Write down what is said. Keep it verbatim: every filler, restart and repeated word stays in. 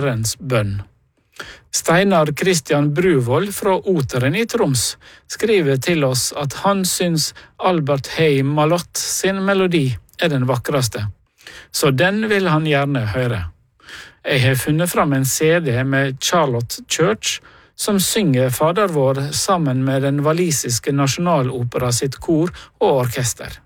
Herrens bønn. Steinar Kristian Bruvoll fra Oteren i Troms skriver til oss at han syns Albert Hey Malott sin melodi er den vakreste, så den vil han gjerne høre. Jeg har funnet fram en C D med Charlotte Church, som synger Fader vår sammen med den walisiske nasjonalopera sitt kor og orkester.